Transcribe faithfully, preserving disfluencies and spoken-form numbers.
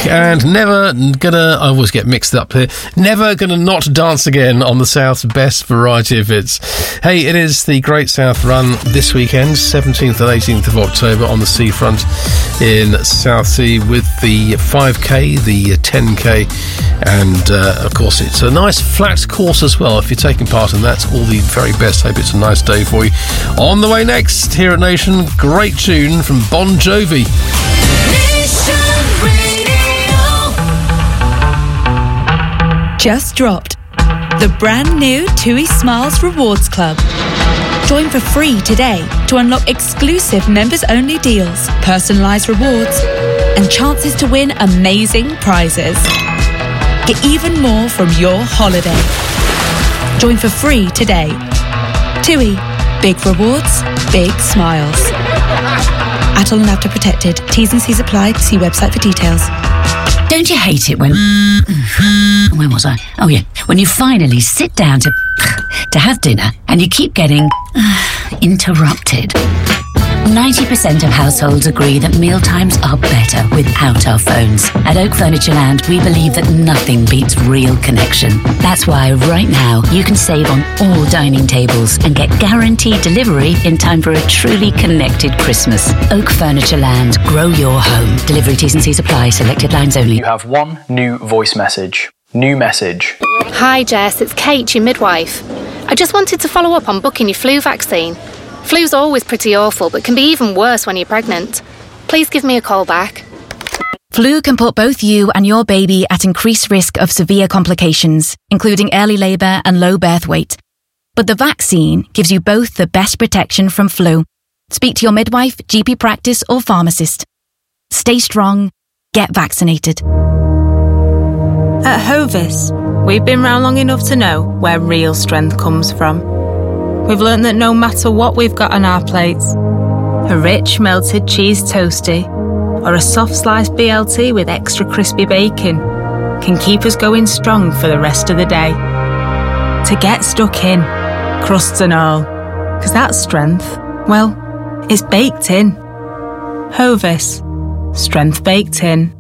and Never Gonna, I always get mixed up here, Never Gonna Not Dance Again on the South's best variety of hits. Hey, it is the Great South Run this weekend, seventeenth and eighteenth of October on the seafront in Southsea, with the five K, the ten K, and uh, of course it's a nice flat course as well. If you're taking part in that, all the very best. Hope it's a nice day for you. On the way next, here at Nation, great tune from Bon Jovi. Just dropped the brand new TUI Smiles Rewards Club. Join for free today to unlock exclusive members-only deals, personalised rewards, and chances to win amazing prizes. Get even more from your holiday. Join for free today. TUI. Big rewards, big smiles. Atoll and Apta protected. T's and C's apply. See website for details. Don't you hate it when... Where was I? Oh, yeah. When you finally sit down to... to have dinner and you keep getting... interrupted. ninety percent of households agree that mealtimes are better without our phones. At Oak Furniture Land, we believe that nothing beats real connection. That's why right now you can save on all dining tables and get guaranteed delivery in time for a truly connected Christmas. Oak Furniture Land. Grow your home. Delivery T's and C's apply. Selected lines only. You have one new voice message. New message. Hi Jess, it's Kate, your midwife. I just wanted to follow up on booking your flu vaccine. Flu's always pretty awful, but can be even worse when you're pregnant. Please give me a call back. Flu can put both you and your baby at increased risk of severe complications, including early labour and low birth weight. But the vaccine gives you both the best protection from flu. Speak to your midwife, G P practice or pharmacist. Stay strong. Get vaccinated. At Hovis, we've been round long enough to know where real strength comes from. We've learnt that no matter what we've got on our plates, a rich melted cheese toasty or a soft sliced B L T with extra crispy bacon can keep us going strong for the rest of the day. To get stuck in, crusts and all, because that strength, well, it's baked in. Hovis, strength baked in.